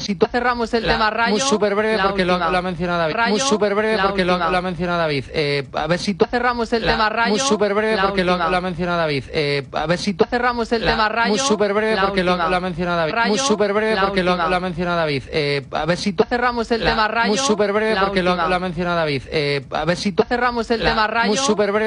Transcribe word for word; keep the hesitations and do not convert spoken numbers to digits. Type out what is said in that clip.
si tú cerramos el La- tema Rayo. Muy súper breve la porque lo, última. lo ha mencionado David. Rayo, Muy súper breve la porque lo, última. lo ha mencionado David. Eh, a ver si tú cerramos el La- tema Rayo. Muy súper breve la porque lo, última. lo ha mencionado David. Eh, a ver si tú cerramos el La- tema Rayo. Muy súper breve la porque lo, última. lo ha mencionado David. Rayo, Muy súper breve la porque lo, última. lo ha mencionado David. Eh, a ver si tú cerramos el La- tema Rayo. Muy súper breve la porque lo, última. lo ha mencionado David. Eh, a ver si tú cerramos el La- tema Rayo. Muy súper breve